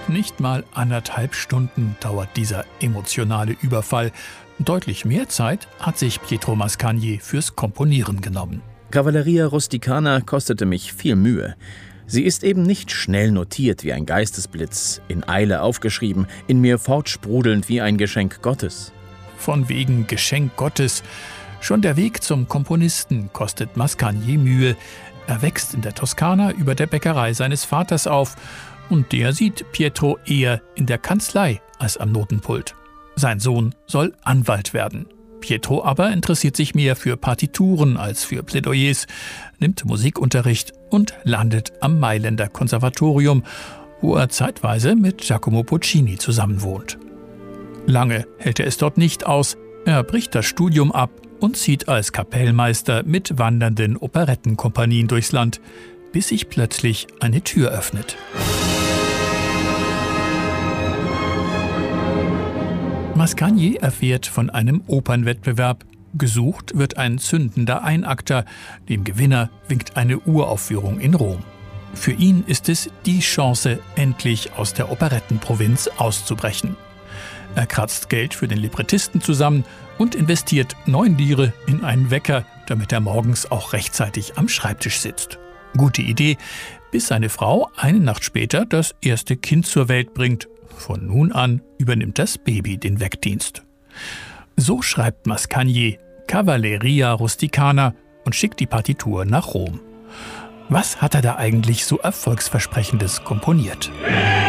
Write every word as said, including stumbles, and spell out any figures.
Nicht mal anderthalb Stunden dauert dieser emotionale Überfall. Deutlich mehr Zeit hat sich Pietro Mascagni fürs Komponieren genommen. Cavalleria Rusticana kostete mich viel Mühe. Sie ist eben nicht schnell notiert wie ein Geistesblitz, in Eile aufgeschrieben, in mir fortsprudelnd wie ein Geschenk Gottes. Von wegen Geschenk Gottes. Schon der Weg zum Komponisten kostet Mascagni Mühe. Er wächst in der Toskana über der Bäckerei seines Vaters auf und der sieht Pietro eher in der Kanzlei als am Notenpult. Sein Sohn soll Anwalt werden. Pietro aber interessiert sich mehr für Partituren als für Plädoyers, nimmt Musikunterricht und landet am Mailänder Konservatorium, wo er zeitweise mit Giacomo Puccini zusammenwohnt. Lange hält er es dort nicht aus, er bricht das Studium ab und zieht als Kapellmeister mit wandernden Operettenkompanien durchs Land, bis sich plötzlich eine Tür öffnet. Mascagni erfährt von einem Opernwettbewerb. Gesucht wird ein zündender Einakter. Dem Gewinner winkt eine Uraufführung in Rom. Für ihn ist es die Chance, endlich aus der Operettenprovinz auszubrechen. Er kratzt Geld für den Librettisten zusammen und investiert neun Lire in einen Wecker, damit er morgens auch rechtzeitig am Schreibtisch sitzt. Gute Idee, bis seine Frau eine Nacht später das erste Kind zur Welt bringt. Von nun an übernimmt das Baby den Weckdienst. So schreibt Mascagni Cavalleria Rusticana und schickt die Partitur nach Rom. Was hat er da eigentlich so Erfolgsversprechendes komponiert?